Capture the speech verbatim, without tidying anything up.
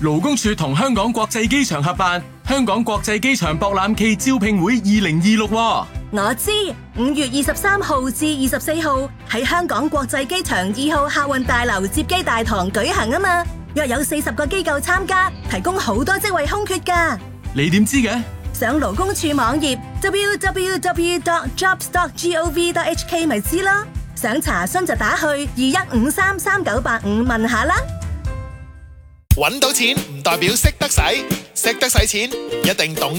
勞工處同香港國際機場合辦香港國際機場博覽暨招聘會二零二六。 我知，五月二十三號至二十四號喺香港國際機場二號客運大樓接機大堂舉行啊嘛，約有四十個機構參加，提供好多職位空缺㗎。 你點知嘅？ 上勞工處網頁 double-u double-u double-u dot jobs dot gov dot h k 咪知咯，想查詢就打去二一五三三九八五問下啦。 搵到錢唔代表識得使，識得使錢唔一定懂